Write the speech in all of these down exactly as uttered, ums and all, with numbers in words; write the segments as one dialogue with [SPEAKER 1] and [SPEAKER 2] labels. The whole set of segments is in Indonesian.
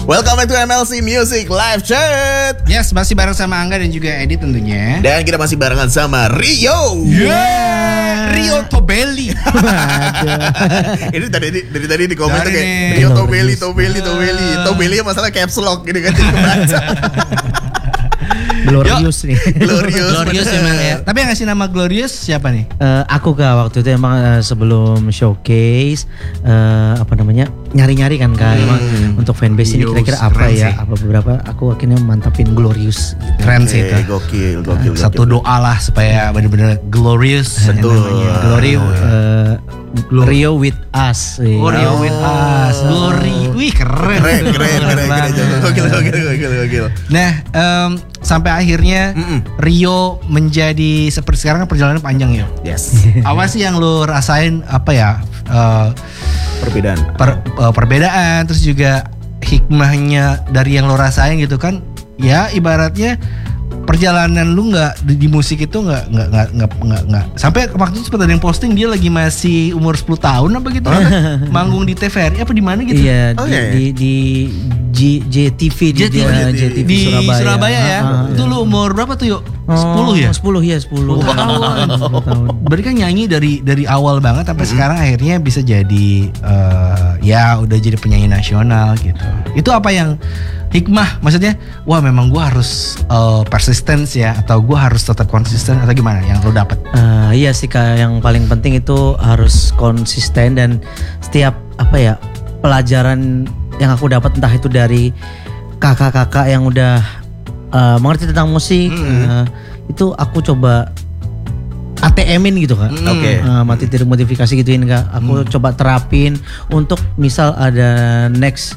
[SPEAKER 1] Welcome back to M L C Music Live Chat.
[SPEAKER 2] Yes, masih bareng sama Angga dan juga Edi tentunya.
[SPEAKER 1] Dan kita masih barengan sama Rio.
[SPEAKER 2] Yeah, Rio Tobelli.
[SPEAKER 1] Ini tadi dari tadi di komen tuh kayak
[SPEAKER 2] nih.
[SPEAKER 1] Rio Tobelli, Tobelli, Tobelli. Tobelli ya masalah caps lock gitu kan jadi kebaca.
[SPEAKER 3] Glorious nih.
[SPEAKER 1] Glorious.
[SPEAKER 2] Glorious emang ya. Tapi yang ngasih nama Glorious siapa nih?
[SPEAKER 3] Uh, aku kak waktu itu emang uh, sebelum showcase uh, apa namanya nyari-nyari kan kak
[SPEAKER 1] Hmm.
[SPEAKER 3] emang untuk fanbase ini kira-kira
[SPEAKER 2] Glorious,
[SPEAKER 3] apa
[SPEAKER 2] keren
[SPEAKER 3] ya
[SPEAKER 2] sih.
[SPEAKER 3] apa beberapa aku akhirnya mantapin Glorious gitu.
[SPEAKER 2] Keren sih
[SPEAKER 1] Oke,
[SPEAKER 2] itu.
[SPEAKER 1] gokil, gokil,
[SPEAKER 2] Satu
[SPEAKER 1] gokil.
[SPEAKER 2] doa lah supaya benar-benar glorious.
[SPEAKER 1] Betul.
[SPEAKER 2] namanya.
[SPEAKER 3] Glory
[SPEAKER 2] Rio ya.
[SPEAKER 3] uh, Rio with us.
[SPEAKER 2] Oh, Rio with us. Glory. Wih keren.
[SPEAKER 1] Keren, keren, keren,
[SPEAKER 2] banget.
[SPEAKER 1] keren. Gokil, gokil, gokil, gokil.
[SPEAKER 2] Nah, em, sampai akhirnya
[SPEAKER 1] Mm-mm.
[SPEAKER 2] Rio menjadi seperti sekarang kan perjalanan panjang ya.
[SPEAKER 1] Yes.
[SPEAKER 2] Apa sih yang lu rasain apa ya eh,
[SPEAKER 1] Perbedaan.
[SPEAKER 2] per- eh, perbedaan terus juga hikmahnya dari yang lo rasain gitu kan? Ya ibaratnya perjalanan lu nggak di, di musik itu nggak nggak nggak nggak nggak nggak sampai waktu itu sempat ada yang posting dia lagi masih umur sepuluh tahun apa gitu manggung di T V R I apa di mana gitu.
[SPEAKER 3] Iya
[SPEAKER 1] Oh,
[SPEAKER 3] di,
[SPEAKER 1] iya.
[SPEAKER 3] di di J, J T V di
[SPEAKER 2] J T V,
[SPEAKER 3] dia- J T V
[SPEAKER 2] di
[SPEAKER 3] Surabaya,
[SPEAKER 2] Surabaya, ya.
[SPEAKER 3] Ah, ah,
[SPEAKER 2] Itu
[SPEAKER 3] iya.
[SPEAKER 2] lu umur berapa tuh yuk?
[SPEAKER 3] Oh,
[SPEAKER 2] sepuluh ya?
[SPEAKER 3] sepuluh ya sepuluh.
[SPEAKER 2] sepuluh tahun.
[SPEAKER 3] sepuluh tahun.
[SPEAKER 2] Berarti kan nyanyi dari dari awal banget sampai sekarang akhirnya bisa jadi eh, ya udah jadi penyanyi nasional gitu. Itu apa yang hikmah? Maksudnya, wah memang gua harus uh, persistence ya atau gua harus tetap konsisten atau gimana yang lo dapet?
[SPEAKER 3] Eh, iya sih kak, yang paling penting itu harus konsisten dan setiap apa ya pelajaran yang aku dapat entah itu dari kakak-kakak yang udah eh, mengerti tentang musik, eh, itu aku coba A T M-in gitu kak.
[SPEAKER 1] Oke.
[SPEAKER 3] Eh, mati tiru modifikasi gituin kak. Aku coba terapin untuk misal ada next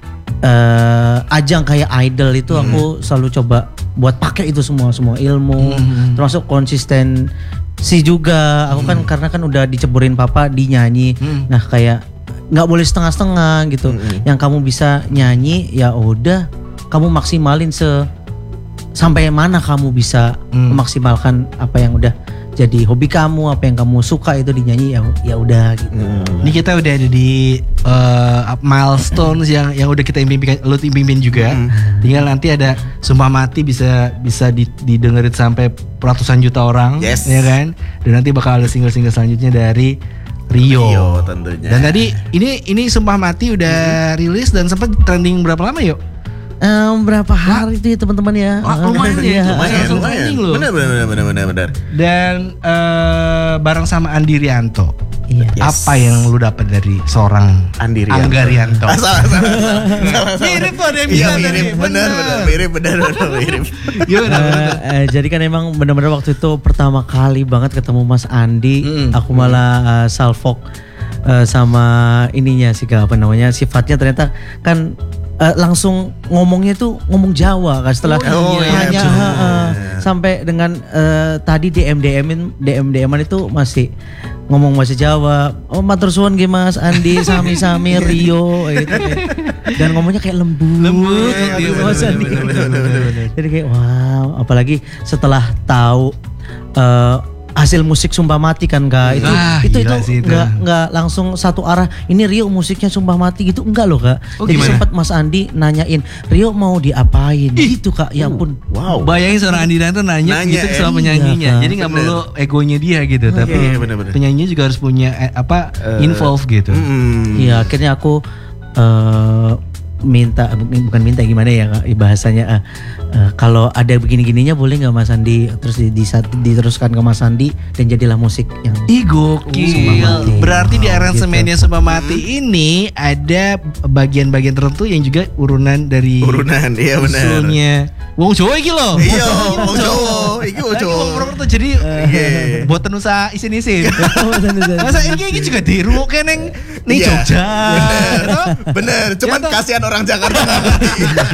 [SPEAKER 3] eh, ajang kayak idol itu aku selalu coba buat pakai itu semua semua ilmu, termasuk konsisten si juga. Aku kan karena kan udah diceburin papa di nyanyi. Nah kayak nggak boleh setengah-setengah gitu. Yang kamu bisa nyanyi ya udah kamu maksimalin se sampai mana kamu bisa memaksimalkan apa yang udah jadi hobi kamu, apa yang kamu suka itu dinyanyi ya ya udah gitu.
[SPEAKER 2] Ini kita udah ada di uh, milestones yang yang udah kita impikan, lo impikan juga. Tinggal nanti ada Sumpah Mati bisa bisa di- didengerin sampai ratusan juta orang,
[SPEAKER 1] Yes.
[SPEAKER 2] ya kan? Dan nanti bakal ada single-single selanjutnya dari Rio.
[SPEAKER 1] Rio tentunya.
[SPEAKER 2] Dan tadi ini ini Sumpah Mati udah rilis dan sempat trending berapa lama yuk?
[SPEAKER 3] Em, berapa hari itu ya teman-teman ya?
[SPEAKER 2] Wah, lumayan ya.
[SPEAKER 3] Iya.
[SPEAKER 1] Lumayan,
[SPEAKER 2] Langsung
[SPEAKER 1] lumayan.
[SPEAKER 2] trending loh.
[SPEAKER 1] Benar, benar, benar, benar, benar, benar.
[SPEAKER 2] Dan eh, bareng sama Andi Rianto.
[SPEAKER 3] Iya.
[SPEAKER 1] Yes.
[SPEAKER 2] Apa yang lu dapat dari seorang
[SPEAKER 1] Andi Rianto.
[SPEAKER 2] Angga Rianto?
[SPEAKER 1] Ah, salah, salah, salah, salah, salah.
[SPEAKER 2] Mirip tuh ada yang
[SPEAKER 1] Iya
[SPEAKER 2] bilang
[SPEAKER 1] mirip,
[SPEAKER 2] tadi.
[SPEAKER 1] benar, benar, mirip, benar, benar, mirip.
[SPEAKER 2] Gimana?
[SPEAKER 3] Eh, eh, jadi kan emang benar-benar waktu itu pertama kali banget ketemu Mas Andi,
[SPEAKER 2] Mm.
[SPEAKER 3] aku malah eh, salfok eh, sama ininya sih kak, apa namanya sifatnya ternyata kan eh, langsung ngomongnya tuh ngomong Jawa kan setelah
[SPEAKER 1] Oh, iya,
[SPEAKER 3] hanya
[SPEAKER 1] betul.
[SPEAKER 3] eh, eh, sampai dengan eh, tadi D M D M-in D M D M-an itu masih ngomong bahasa Jawa. Oh matur suwun nggih Mas Andi, sami-sami Rio gitu. Dan ngomongnya kayak lembut,
[SPEAKER 2] Lembut,
[SPEAKER 3] gitu,
[SPEAKER 2] iya,
[SPEAKER 3] Mas
[SPEAKER 2] bener,
[SPEAKER 3] Andi.
[SPEAKER 2] bener, bener, bener, bener.
[SPEAKER 3] Jadi kayak wow, apalagi setelah tahu eh, hasil musik Sumpah Mati kan kak, itu
[SPEAKER 2] Ah,
[SPEAKER 3] itu
[SPEAKER 2] gila
[SPEAKER 3] itu
[SPEAKER 2] sih itu.
[SPEAKER 3] nggak nggak langsung satu arah. Ini Rio musiknya Sumpah Mati gitu enggak loh kak.
[SPEAKER 2] Oh,
[SPEAKER 3] Jadi
[SPEAKER 2] gimana?
[SPEAKER 3] sempat Mas Andi nanyain Rio mau diapain gitu kak. Ya ampun.
[SPEAKER 1] Wow.
[SPEAKER 2] Bayangin seorang Andi Rianto nanya,
[SPEAKER 1] Nanya,
[SPEAKER 2] gitu ke
[SPEAKER 1] eh.
[SPEAKER 2] sama penyanyinya.
[SPEAKER 3] Iya,
[SPEAKER 2] Jadi nggak
[SPEAKER 1] bener.
[SPEAKER 2] perlu egonya dia gitu, tapi
[SPEAKER 1] iya, bener-bener.
[SPEAKER 2] penyanyinya juga harus punya eh, apa
[SPEAKER 1] Eh,
[SPEAKER 2] involve gitu.
[SPEAKER 1] Hmm.
[SPEAKER 3] Iya akhirnya aku eh, minta bukan minta gimana ya kak bahasanya eh, eh, kalau ada begini-gininya boleh nggak Mas Andi terus di, di, diteruskan ke Mas Andi dan jadilah musik yang
[SPEAKER 2] Ih
[SPEAKER 3] Sumpah
[SPEAKER 2] gokil.
[SPEAKER 3] Mati.
[SPEAKER 2] Berarti di
[SPEAKER 3] Wow,
[SPEAKER 2] aransemennya Sumpah Mati ini ada bagian-bagian tertentu yang juga urunan dari
[SPEAKER 1] Urunan, iya benar.
[SPEAKER 2] usulnya. Wong Jawa iki lho.
[SPEAKER 1] Iya, wong Jawa, iki wong
[SPEAKER 2] Lagi
[SPEAKER 1] Jawa.
[SPEAKER 2] wong Purwokerto jadi
[SPEAKER 1] Iya.
[SPEAKER 2] buat usaha isin-isin. Masa ini iki juga dirungokne neng ning
[SPEAKER 1] Iya.
[SPEAKER 2] Jogja.
[SPEAKER 1] Bener, bener. Cuman
[SPEAKER 2] Ya, toh?
[SPEAKER 1] kasihan orang Jakarta nggak ngerti.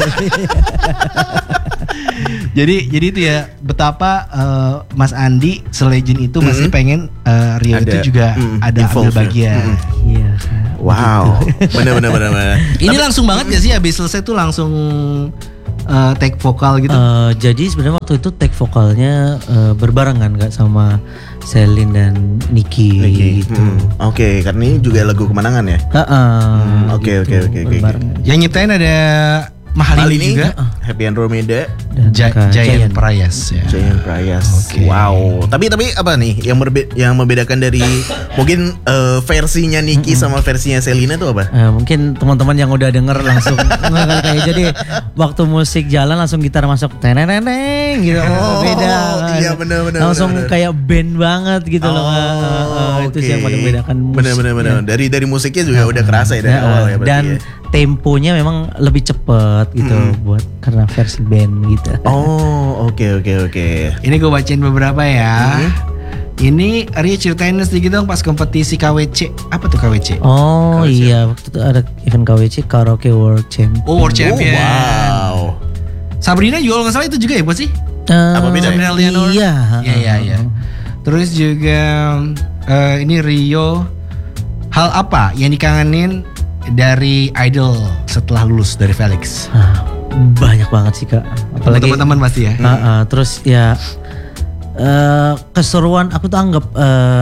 [SPEAKER 2] Jadi jadi itu ya betapa eh, Mas Andi selegend itu masih
[SPEAKER 1] Mm-mm.
[SPEAKER 2] pengen eh, Rio
[SPEAKER 1] Ada,
[SPEAKER 2] itu juga
[SPEAKER 1] mm,
[SPEAKER 2] ada ambil
[SPEAKER 1] involve-nya.
[SPEAKER 2] bagian.
[SPEAKER 1] Mm-mm.
[SPEAKER 3] iya Kak.
[SPEAKER 1] Wow, bener bener bener bener.
[SPEAKER 2] Ini langsung banget gak sih abis selesai tuh langsung uh, take vokal gitu?
[SPEAKER 3] Uh, jadi sebenarnya waktu itu take vokalnya uh, berbarengan nggak sama Celine dan Nicky,
[SPEAKER 1] Nicky.
[SPEAKER 3] gitu.
[SPEAKER 1] Hmm, Oke, karena ini juga lagu kemenangan ya.
[SPEAKER 3] Uh-uh,
[SPEAKER 1] Oke, oke, oke, oke.
[SPEAKER 3] berbarengan.
[SPEAKER 2] Yang nyiptain ada Mahalini
[SPEAKER 1] Kali ini
[SPEAKER 2] juga.
[SPEAKER 1] Happy Andromeda,
[SPEAKER 3] Dan
[SPEAKER 2] Ja-
[SPEAKER 3] Kak
[SPEAKER 2] Giant Prayas ya.
[SPEAKER 1] Giant Prayas.
[SPEAKER 2] Oke.
[SPEAKER 1] Wow. Tapi tapi apa nih yang berbe- yang membedakan dari mungkin eh, versinya Nicky sama versinya Selina itu apa?
[SPEAKER 3] Eh, mungkin teman-teman yang udah denger langsung nggak kali kayak jadi waktu musik jalan langsung gitar masuk teneneng gitu.
[SPEAKER 1] Oh,
[SPEAKER 3] beda kan.
[SPEAKER 1] iya, bener, bener,
[SPEAKER 3] langsung
[SPEAKER 1] bener, bener.
[SPEAKER 3] kayak band banget gitu loh. Eh, eh, itu sih yang paling membedakan musik.
[SPEAKER 1] Bener bener bener. Dari dari musiknya juga udah kerasa ya dari
[SPEAKER 3] Ya,
[SPEAKER 1] awal ya berarti
[SPEAKER 3] dan
[SPEAKER 1] ya.
[SPEAKER 3] temponya memang lebih cepet gitu buat karena versi band gitu.
[SPEAKER 1] Oh, oke oke oke.
[SPEAKER 2] Ini gue bacain beberapa ya. Ini Rio ceritain sedikit dong pas kompetisi K W C. Apa tuh K W C?
[SPEAKER 3] Oh
[SPEAKER 1] K W C.
[SPEAKER 3] iya, waktu itu ada event K W C Karaoke World Champ.
[SPEAKER 2] Oh, World Champion.
[SPEAKER 1] Oh, wow.
[SPEAKER 2] Sabrina juga kalau nggak salah itu juga ya, buat sih?
[SPEAKER 3] Eh,
[SPEAKER 1] Apa beda?
[SPEAKER 2] Sabrina Leonor?
[SPEAKER 3] Iya.
[SPEAKER 2] Iya iya iya. Terus juga eh, ini Rio, hal apa yang dikangenin dari Idol setelah lulus dari Felix?
[SPEAKER 3] Ah, banyak banget sih Kak. Apalagi
[SPEAKER 2] Teman-teman pasti ya.
[SPEAKER 3] Ah, ah, terus ya eh, keseruan aku tuh anggap eh,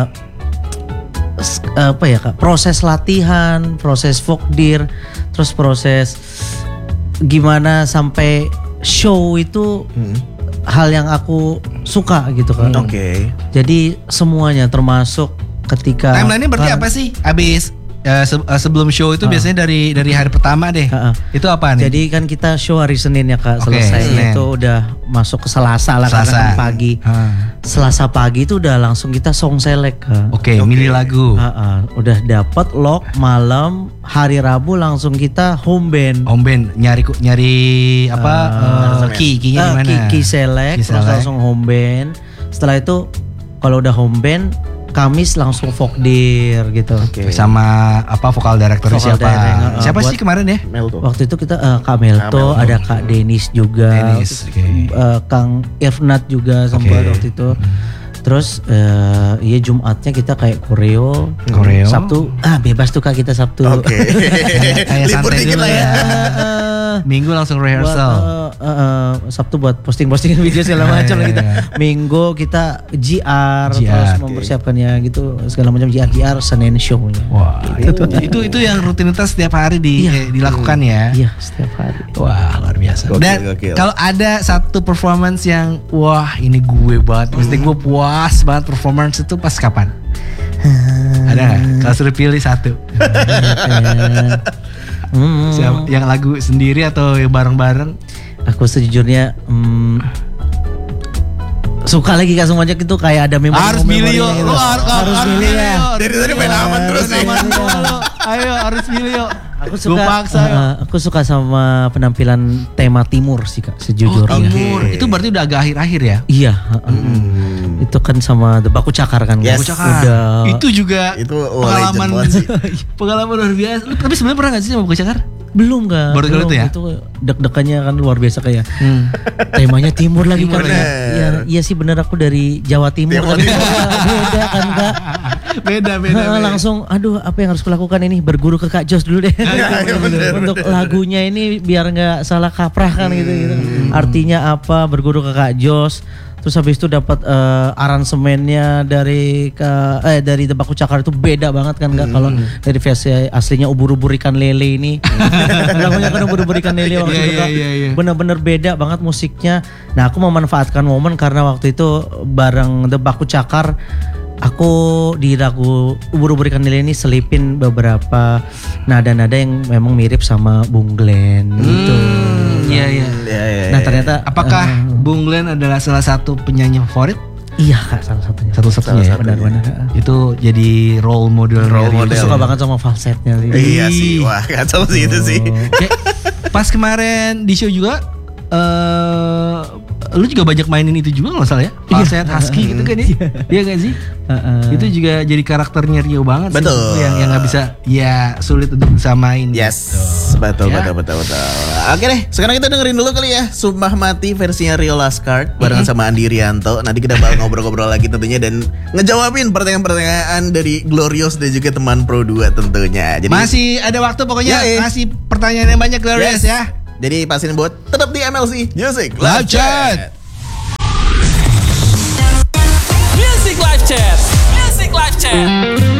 [SPEAKER 3] s- apa ya Kak, proses latihan, proses folkdir, terus proses gimana sampai show itu hal yang aku suka gitu kan.
[SPEAKER 1] Oke.
[SPEAKER 3] Jadi semuanya termasuk ketika
[SPEAKER 2] Timeline-nya berarti
[SPEAKER 3] kan-
[SPEAKER 2] apa sih? Abis eh, se- eh, sebelum show itu
[SPEAKER 3] Ah.
[SPEAKER 2] biasanya dari dari hari pertama deh.
[SPEAKER 3] Ah, ah.
[SPEAKER 2] Itu apa nih?
[SPEAKER 3] Jadi kan kita show hari Senin ya Kak,
[SPEAKER 2] Oke,
[SPEAKER 3] selesai
[SPEAKER 2] Senin.
[SPEAKER 3] itu udah masuk ke Selasa lah karena
[SPEAKER 2] Selasa.
[SPEAKER 3] kan pagi.
[SPEAKER 2] Ah.
[SPEAKER 3] Selasa pagi itu udah langsung kita song select Kak.
[SPEAKER 2] Oke,
[SPEAKER 1] Oke.
[SPEAKER 2] milih lagu.
[SPEAKER 3] Ah, ah. Udah dapat lock malam, hari Rabu langsung kita home band.
[SPEAKER 2] Om Ben nyari ku- nyari apa
[SPEAKER 3] Ah.
[SPEAKER 2] eh, key keynya di
[SPEAKER 3] Ah,
[SPEAKER 2] mana?
[SPEAKER 3] key, key select,
[SPEAKER 2] Key
[SPEAKER 3] terus
[SPEAKER 2] select.
[SPEAKER 3] langsung home band. Setelah itu kalau udah home band, Kamis langsung folkdir gitu.
[SPEAKER 1] Oke.
[SPEAKER 2] Sama apa vokal director
[SPEAKER 3] Vokal
[SPEAKER 2] siapa?
[SPEAKER 3] direct, uh,
[SPEAKER 2] siapa
[SPEAKER 3] buat-
[SPEAKER 2] sih kemarin ya?
[SPEAKER 1] Mel tuh.
[SPEAKER 3] Waktu itu kita eh, Kak Melto,
[SPEAKER 1] Kak Melto.
[SPEAKER 3] ada Kak Denis juga,
[SPEAKER 2] Dennis, oke.
[SPEAKER 3] eh, Kang Irfnat juga sempat
[SPEAKER 2] Oke.
[SPEAKER 3] waktu itu. Terus eh iya Jumatnya kita kayak koreo,
[SPEAKER 2] Koreo.
[SPEAKER 3] Sabtu ah bebas tuh Kak kita Sabtu.
[SPEAKER 1] Oke.
[SPEAKER 2] Kayak
[SPEAKER 1] Libur
[SPEAKER 2] santai
[SPEAKER 1] dikit
[SPEAKER 2] dulu
[SPEAKER 1] lah ya.
[SPEAKER 3] Eh,
[SPEAKER 2] Minggu langsung
[SPEAKER 3] buat,
[SPEAKER 2] rehearsal.
[SPEAKER 3] eh, eh, eh, Sabtu buat posting-posting video segala macam lah kita. Minggu kita G R,
[SPEAKER 2] G R,
[SPEAKER 3] terus
[SPEAKER 2] oke.
[SPEAKER 3] mempersiapkannya gitu segala macam G R G R Senin show-nya.
[SPEAKER 2] Wah, itu, itu itu yang rutinitas setiap hari di,
[SPEAKER 3] Iya.
[SPEAKER 2] eh, dilakukan ya.
[SPEAKER 3] Iya setiap hari.
[SPEAKER 2] Wah, luar biasa.
[SPEAKER 1] Gokil,
[SPEAKER 2] Dan
[SPEAKER 1] gokil.
[SPEAKER 2] kalau ada satu performance yang wah, ini gue banget, mesti gue puas banget performance itu pas kapan? Ada nggak? Kalau suruh pilih satu.
[SPEAKER 3] Hmm.
[SPEAKER 2] Siapa- yang lagu sendiri atau yang bareng-bareng?
[SPEAKER 3] Aku sejujurnya hmm, suka lagi Kak semuanya itu kayak ada memori
[SPEAKER 2] Harus milih yo, lu harus,
[SPEAKER 3] harus milih ya.
[SPEAKER 1] Dari tadi main aman terus nih.
[SPEAKER 2] Aman mulu. Ayo harus milih yo.
[SPEAKER 3] Aku
[SPEAKER 2] Gua
[SPEAKER 3] suka
[SPEAKER 2] paksa, yo.
[SPEAKER 3] uh, aku suka sama penampilan tema timur sih Kak
[SPEAKER 2] Oh,
[SPEAKER 3] sejujurnya.
[SPEAKER 2] timur. Itu berarti udah agak akhir-akhir ya?
[SPEAKER 3] Iya, uh,
[SPEAKER 1] Hmm.
[SPEAKER 3] itu kan sama The Baku Cakar kan.
[SPEAKER 1] Yes.
[SPEAKER 3] Baku
[SPEAKER 2] Cakar.
[SPEAKER 3] Udah.
[SPEAKER 2] Itu juga
[SPEAKER 1] Itu, wah, legend
[SPEAKER 2] pengalaman
[SPEAKER 1] banget sih.
[SPEAKER 2] pengalaman luar biasa. Lu, tapi sebenarnya pernah gak sih sama Baku Cakar?
[SPEAKER 3] Belum Kak.
[SPEAKER 2] Baru kali
[SPEAKER 3] belum.
[SPEAKER 2] itu ya?
[SPEAKER 3] Itu deg-degannya kan luar biasa kayak
[SPEAKER 2] Hmm.
[SPEAKER 3] temanya timur lagi
[SPEAKER 1] Timur,
[SPEAKER 3] kan.
[SPEAKER 1] bener.
[SPEAKER 3] Iya, iya sih bener aku dari Jawa Timur.
[SPEAKER 1] Jawa
[SPEAKER 3] tapi
[SPEAKER 1] Timur.
[SPEAKER 3] beda kan Kak.
[SPEAKER 2] beda beda,
[SPEAKER 3] Nah,
[SPEAKER 2] beda.
[SPEAKER 3] langsung aduh apa yang harus kulakukan ini berguru ke Kak Jos dulu deh.
[SPEAKER 1] Iya, bener,
[SPEAKER 3] Untuk lagunya ini biar nggak salah kaprah kan gitu gitu. Artinya apa berguru ke Kak Jos. Terus habis itu dapat eh, aransemennya dari ke, eh dari The Baku Cakar itu beda banget kan Kak. Kalau dari versi aslinya ubur-ubur ikan lele ini. Lagunya kan ubur-ubur ikan lele waktu
[SPEAKER 2] Iya,
[SPEAKER 3] itu
[SPEAKER 2] iya,
[SPEAKER 3] Kak.
[SPEAKER 2] iya, iya.
[SPEAKER 3] Bener-bener beda banget musiknya. Nah aku memanfaatkan momen karena waktu itu bareng The Baku Cakar aku di lagu ubur-ubur ikan lele ini selipin beberapa nada-nada yang memang mirip sama Bung Glenn gitu.
[SPEAKER 2] Iya iya.
[SPEAKER 1] Ya, ya,
[SPEAKER 3] Nah
[SPEAKER 1] ya.
[SPEAKER 3] ternyata
[SPEAKER 2] Apakah
[SPEAKER 3] eh,
[SPEAKER 2] Bung Glenn adalah salah satu penyanyi favorit?
[SPEAKER 3] iya Kak salah satunya.
[SPEAKER 2] Satu-satunya ya?
[SPEAKER 1] Salah satunya.
[SPEAKER 3] Benar-benar.
[SPEAKER 2] Itu jadi role model
[SPEAKER 1] Role
[SPEAKER 2] dari-
[SPEAKER 3] Aku
[SPEAKER 1] model.
[SPEAKER 3] suka banget sama falsetnya.
[SPEAKER 1] Iya sih, wah kacau sih itu sih.
[SPEAKER 2] Kayak pas kemarin di show juga eh lu juga banyak mainin itu juga nggak salah ya? Falset husky gitu kan ya? Iya gak sih?
[SPEAKER 3] Heeh.
[SPEAKER 2] Itu juga jadi karakternya Rio banget sih.
[SPEAKER 1] Betul.
[SPEAKER 2] Itu yang yang nggak bisa ya sulit untuk disamain.
[SPEAKER 1] Yes,
[SPEAKER 2] gitu.
[SPEAKER 1] betul,
[SPEAKER 2] Ya.
[SPEAKER 1] betul, betul, betul. Oke deh, sekarang kita dengerin dulu kali ya Sumpah Mati versinya Rio Laskard barengan sama Andi Rianto. Nanti kita bakal ngobrol-ngobrol lagi tentunya dan ngejawabin pertanyaan-pertanyaan dari Glorious dan juga teman Pro dua tentunya. Jadi
[SPEAKER 2] Masih ada waktu pokoknya
[SPEAKER 1] Ya, eh.
[SPEAKER 2] kasih pertanyaan yang banyak Glorious
[SPEAKER 1] Yes.
[SPEAKER 2] ya.
[SPEAKER 1] Jadi pastiin buat tetap di M L C Music
[SPEAKER 2] Live Chat.
[SPEAKER 4] Music Live Chat. Music Live Chat.